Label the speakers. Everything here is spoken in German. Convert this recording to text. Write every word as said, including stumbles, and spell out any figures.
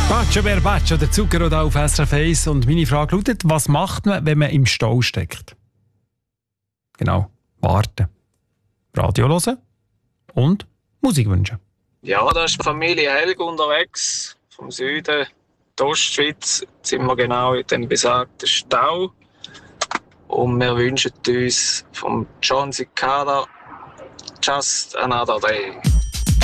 Speaker 1: Bacio per Bacio, der Zucker oder auf S R F eins. Und meine Frage lautet, was macht man, wenn man im Stau steckt? Genau, warten. Radio hören und Musik wünschen.
Speaker 2: Ja, da ist die Familie Helg unterwegs, vom Süden, die Ostschweiz. Jetzt sind wir genau in dem besagten Stau. Und wir wünschen uns vom John Cicada Just Another Day.